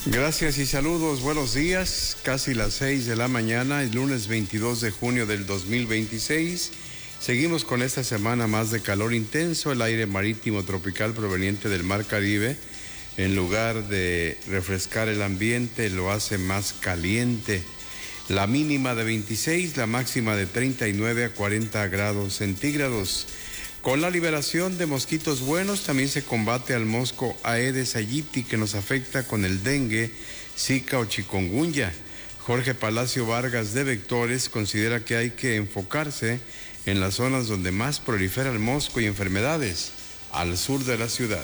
Gracias y saludos, buenos días, casi las 6 de la mañana, el lunes 22 de junio del 2026. Seguimos con esta semana más de calor intenso, el aire marítimo tropical proveniente del Mar Caribe, en lugar de refrescar el ambiente, lo hace más caliente. La mínima de 26, la máxima de 39 a 40 grados centígrados. Con la liberación de mosquitos buenos también se combate al mosco Aedes aegypti que nos afecta con el dengue, zika o chikungunya. Jorge Palacio Vargas de Vectores considera que hay que enfocarse en las zonas donde más prolifera el mosco y enfermedades, al sur de la ciudad.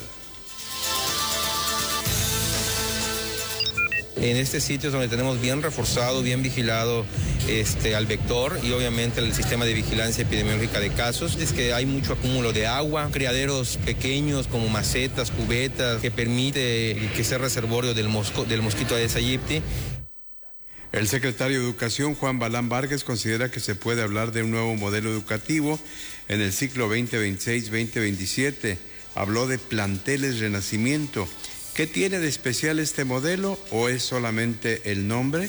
En este sitio es donde tenemos bien reforzado, bien vigilado al vector y obviamente el sistema de vigilancia epidemiológica de casos. Es que hay mucho acúmulo de agua, criaderos pequeños como macetas, cubetas, que permite que sea reservorio del mosquito Aedes aegypti. El secretario de Educación, Juan Balán Vargas, considera que se puede hablar de un nuevo modelo educativo en el ciclo 2026-2027. Habló de planteles renacimiento. ¿Qué tiene de especial este modelo o es solamente el nombre?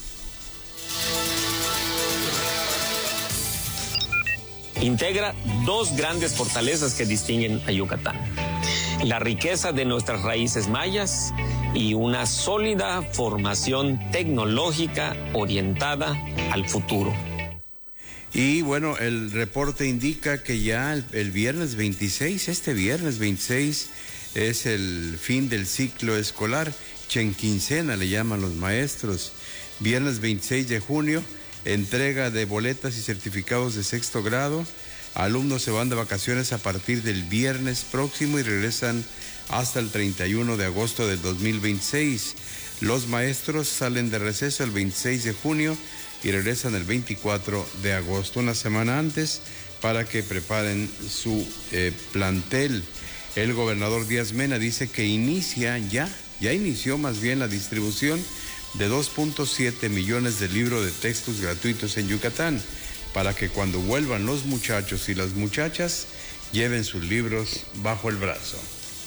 Integra dos grandes fortalezas que distinguen a Yucatán: la riqueza de nuestras raíces mayas y una sólida formación tecnológica orientada al futuro. Y bueno, el reporte indica que ya el viernes 26, este viernes 26, es el fin del ciclo escolar. Chenquincena le llaman los maestros. Viernes 26 de junio, entrega de boletas y certificados de sexto grado. Alumnos se van de vacaciones a partir del viernes próximo y regresan hasta el 31 de agosto del 2026. Los maestros salen de receso el 26 de junio y regresan el 24 de agosto, una semana antes, para que preparen su plantel. El gobernador Díaz Mena dice que ya inició más bien la distribución de 2.7 millones de libros de textos gratuitos en Yucatán, para que cuando vuelvan los muchachos y las muchachas lleven sus libros bajo el brazo.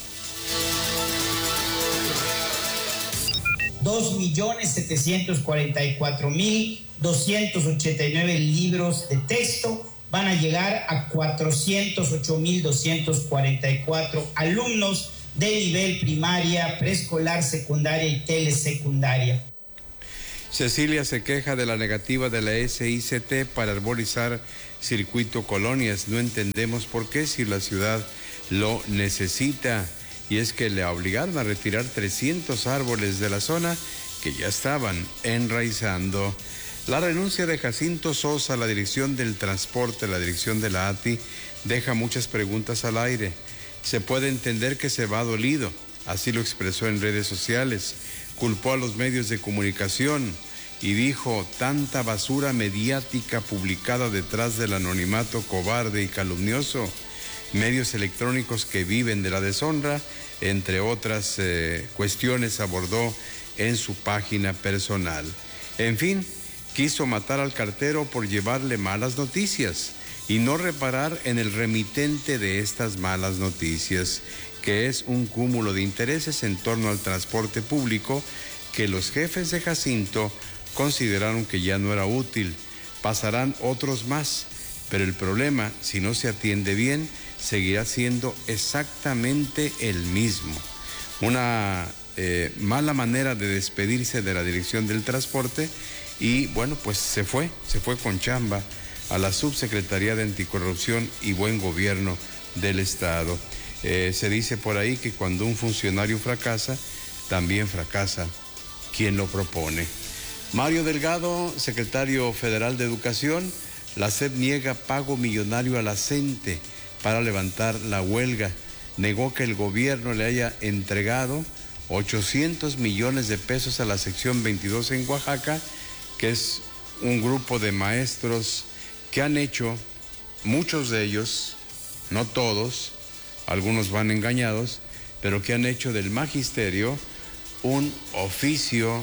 2.744.289 libros de texto van a llegar a 408.244 alumnos de nivel primaria, preescolar, secundaria y telesecundaria. Cecilia se queja de la negativa de la SICT para arborizar Circuito Colonias. No entendemos por qué si la ciudad lo necesita. Y es que le obligaron a retirar 300 árboles de la zona que ya estaban enraizando. La renuncia de Jacinto Sosa a la dirección del transporte, la dirección de la ATI, deja muchas preguntas al aire. Se puede entender que se va dolido, así lo expresó en redes sociales. Culpó a los medios de comunicación y dijo: tanta basura mediática publicada detrás del anonimato cobarde y calumnioso, medios electrónicos que viven de la deshonra, entre otras cuestiones abordó en su página personal. En fin, quiso matar al cartero por llevarle malas noticias y no reparar en el remitente de estas malas noticias, que es un cúmulo de intereses en torno al transporte público que los jefes de Jacinto consideraron que ya no era útil. Pasarán otros más, pero el problema, si no se atiende bien, seguirá siendo exactamente el mismo. Una mala manera de despedirse de la dirección del transporte y bueno, pues se fue con chamba a la Subsecretaría de Anticorrupción y Buen Gobierno del Estado. Se dice por ahí que cuando un funcionario fracasa, también fracasa quien lo propone. Mario Delgado, secretario federal de Educación, la SEP niega pago millonario a la CENTE para levantar la huelga. Negó que el gobierno le haya entregado 800 millones de pesos a la sección 22 en Oaxaca, que es un grupo de maestros que han hecho, muchos de ellos, no todos, algunos van engañados, pero que han hecho del magisterio un oficio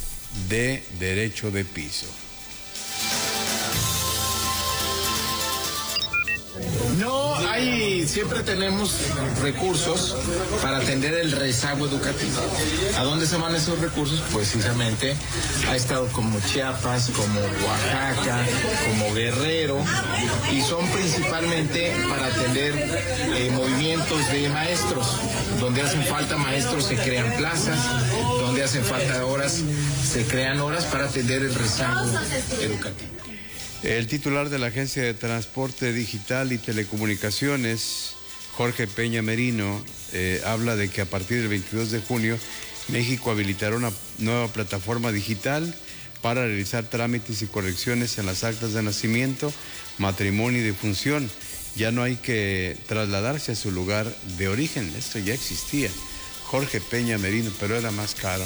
de derecho de piso. No hay siempre tenemos recursos para atender el rezago educativo. ¿A dónde se van esos recursos? Pues precisamente ha estado como Chiapas, como Oaxaca, como Guerrero, y son principalmente para atender movimientos de maestros. Donde hacen falta maestros se crean plazas, donde hacen falta horas se crean horas para atender el rezago educativo. El titular de la Agencia de Transporte Digital y Telecomunicaciones, Jorge Peña Merino, habla de que a partir del 22 de junio México habilitará una nueva plataforma digital para realizar trámites y correcciones en las actas de nacimiento, matrimonio y defunción. Ya no hay que trasladarse a su lugar de origen, esto ya existía. Jorge Peña Merino, pero era más caro.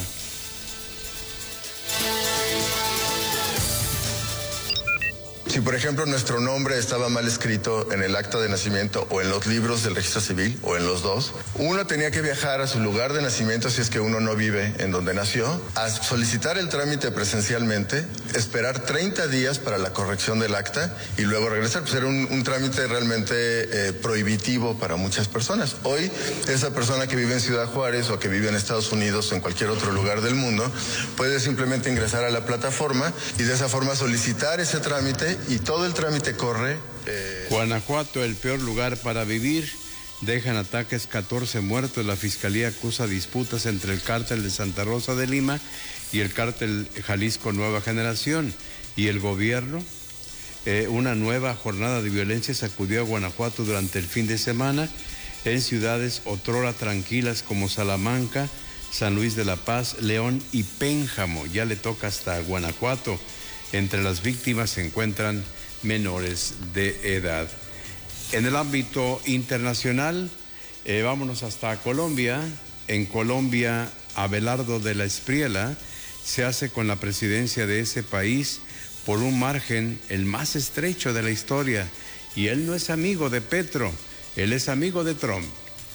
Si, por ejemplo, nuestro nombre estaba mal escrito en el acta de nacimiento o en los libros del registro civil, o en los dos, uno tenía que viajar a su lugar de nacimiento, si es que uno no vive en donde nació, a solicitar el trámite presencialmente, esperar 30 días para la corrección del acta y luego regresar. Pues era un trámite realmente prohibitivo para muchas personas. Hoy, esa persona que vive en Ciudad Juárez o que vive en Estados Unidos o en cualquier otro lugar del mundo, puede simplemente ingresar a la plataforma y de esa forma solicitar ese trámite, y todo el trámite corre. Guanajuato, el peor lugar para vivir. Dejan ataques, 14 muertos. La Fiscalía acusa disputas entre el cártel de Santa Rosa de Lima y el cártel Jalisco Nueva Generación. Y el gobierno, una nueva jornada de violencia sacudió a Guanajuato durante el fin de semana en ciudades otrora tranquilas como Salamanca, San Luis de la Paz, León y Pénjamo. Ya le toca hasta Guanajuato. Entre las víctimas se encuentran menores de edad. En el ámbito internacional, vámonos hasta Colombia. En Colombia, Abelardo de la Espriella se hace con la presidencia de ese país por un margen el más estrecho de la historia. Y él no es amigo de Petro, él es amigo de Trump.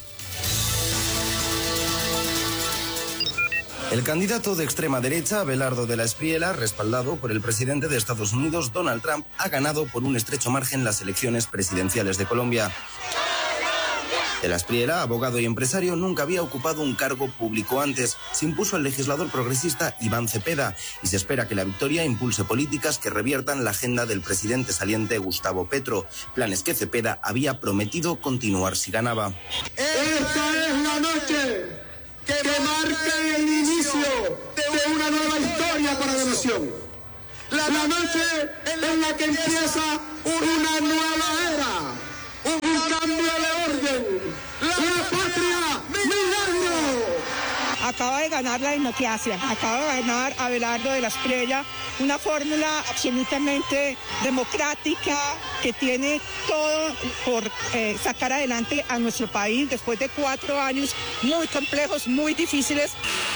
El candidato de extrema derecha, Abelardo de la Espriella, respaldado por el presidente de Estados Unidos, Donald Trump, ha ganado por un estrecho margen las elecciones presidenciales de Colombia. De la Espriella, abogado y empresario, nunca había ocupado un cargo público antes. Se impuso al legislador progresista Iván Cepeda y se espera que la victoria impulse políticas que reviertan la agenda del presidente saliente Gustavo Petro, planes que Cepeda había prometido continuar si ganaba. Esta es la noche que marca el inicio de una nueva historia para la nación. La noche en la que empieza una nueva era, un cambio de orden, la patria milagro. Acaba de ganar la democracia, acaba de ganar Abelardo de la Espriella, una fórmula absolutamente democrática que tiene todo por sacar adelante a nuestro país después de 4 años muy complejos, muy difíciles.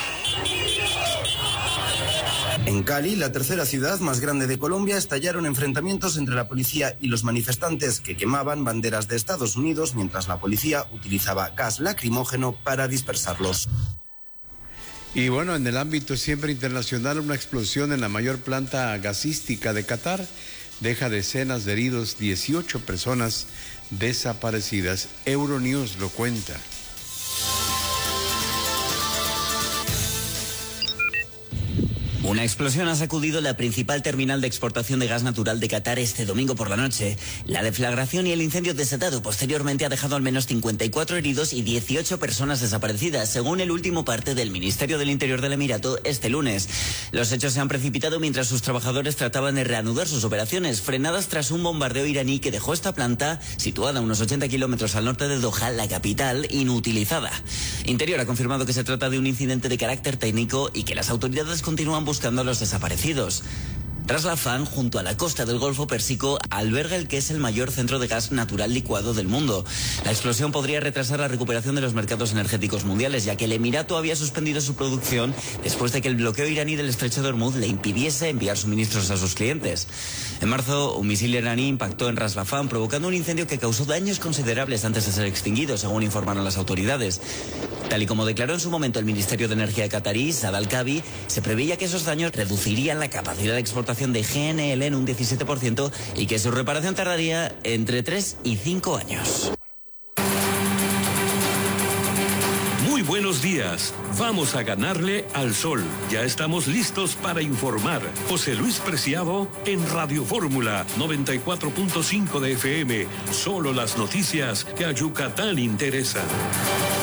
En Cali, la tercera ciudad más grande de Colombia, estallaron enfrentamientos entre la policía y los manifestantes que quemaban banderas de Estados Unidos mientras la policía utilizaba gas lacrimógeno para dispersarlos. Y bueno, en el ámbito siempre internacional, una explosión en la mayor planta gasística de Qatar deja decenas de heridos, 18 personas desaparecidas. Euronews lo cuenta. Una explosión ha sacudido la principal terminal de exportación de gas natural de Qatar este domingo por la noche. La deflagración y el incendio desatado posteriormente ha dejado al menos 54 heridos y 18 personas desaparecidas, según el último parte del Ministerio del Interior del Emirato este lunes. Los hechos se han precipitado mientras sus trabajadores trataban de reanudar sus operaciones, frenadas tras un bombardeo iraní que dejó esta planta, situada a unos 80 kilómetros al norte de Doha, la capital, inutilizada. Interior ha confirmado que se trata de un incidente de carácter técnico y que las autoridades continúan buscando a los desaparecidos. Ras Laffan, junto a la costa del Golfo Pérsico, alberga el que es el mayor centro de gas natural licuado del mundo. La explosión podría retrasar la recuperación de los mercados energéticos mundiales, ya que el Emirato había suspendido su producción después de que el bloqueo iraní del estrecho de Hormuz le impidiese enviar suministros a sus clientes. En marzo, un misil iraní impactó en Ras Laffan, provocando un incendio que causó daños considerables antes de ser extinguido, según informaron las autoridades. Tal y como declaró en su momento el Ministerio de Energía catarí, Saad Al-Kaabi, se preveía que esos daños reducirían la capacidad de exportación de GNL en un 17% y que su reparación tardaría entre 3 y 5 años. Muy buenos días. Vamos a ganarle al sol. Ya estamos listos para informar. José Luis Preciado en Radio Fórmula 94.5 de FM. Solo las noticias que a Yucatán interesan.